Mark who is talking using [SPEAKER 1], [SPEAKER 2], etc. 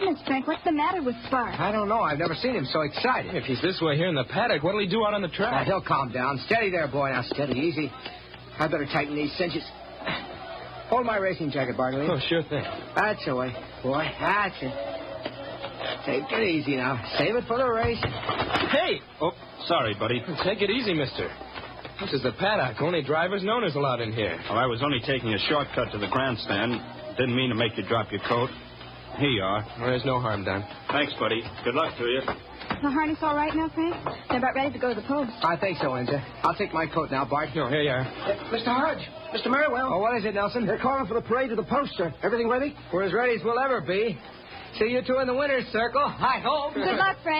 [SPEAKER 1] goodness, Frank, what's the matter with Spark?
[SPEAKER 2] I don't know. I've never seen him so excited.
[SPEAKER 3] If he's this way here in the paddock, what'll he do out on the track?
[SPEAKER 2] Now, he'll calm down. Steady there, boy. Now, steady, easy. I better tighten these cinches. Hold my racing jacket, Bartley.
[SPEAKER 3] Oh, sure thing.
[SPEAKER 2] That's the way, boy. That's it. Take it easy now. Save it for the race.
[SPEAKER 3] Hey!
[SPEAKER 4] Oh, sorry, buddy.
[SPEAKER 3] Take it easy, mister. This is the paddock. Only drivers and owners allowed in here.
[SPEAKER 4] Well, I was only taking a shortcut to the grandstand. Didn't mean to make you drop your coat. Here you are.
[SPEAKER 3] Well, there's no harm done.
[SPEAKER 4] Thanks, buddy. Good luck to you.
[SPEAKER 1] The harness all right now, Frank? They're about ready to go to the post.
[SPEAKER 2] I think so, Enza. I'll take my coat now, Bart.
[SPEAKER 3] No, here you are.
[SPEAKER 2] Mr. Hodge. Mr. Merriwell. Oh, what is it, Nelson? They're calling for the parade to the post, sir. Everything ready? We're as ready as we'll ever be. See you two in the winner's circle, I hope.
[SPEAKER 1] Good luck, Frank.